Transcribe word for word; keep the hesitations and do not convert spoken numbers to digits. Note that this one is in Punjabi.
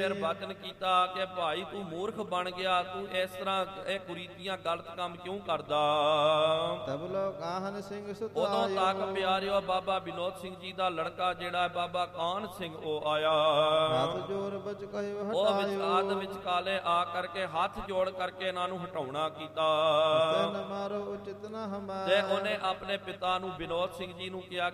ਫਿਰ ਬਚਨ ਕੀਤਾ ਕਿ ਭਾਈ ਤੂੰ ਮੂਰਖ ਬਣ ਗਿਆ, ਤੂੰ ਇਸ ਤਰ੍ਹਾਂ ਇਹ ਕੁਰੀਤੀਆਂ ਗਲਤ ਕੰਮ ਕਿਉਂ ਕਰਦਾ। ਤਬ ਲੋਕ ਆਹਨ ਸਿੰਘ ਸੁਤ ਉਦੋਂ ਆਇਓ। ਤੱਕ ਪਿਆਰਿਓ ਬਾਬਾ ਵਿਨੋਦ ਸਿੰਘ ਜੀ ਦਾ ਲੜਕਾ ਜਿਹੜਾ ਬਾਬਾ ਕਾਹਨ ਸਿੰਘ ਉਹ ਆਇਆ। ਹੱਥ ਜੋੜ ਬਚ ਕਹਿਓ ਉਹ ਹਟਾਇਓ। ਵਿਚਾਰ ਵਿਚਕਾਲੇ ਆ ਕਰਕੇ ਹੱਥ ਜੋੜ ਕਰਕੇ ਇਹਨਾਂ ਨੂੰ ਹਟਾਉਣਾ ਕੀਤਾ। ਨ ਮਾਰੋ ਉਚਿਤ ਨ ਹਮਾਰਾ। ਤੇ ਉਹਨੇ ਆਪਣੇ ਪਿਤਾ ਨੂੰ ਵਿਨੋਦ ਸਿੰਘ ਜੀ ਨੂੰ ਕਿਹਾ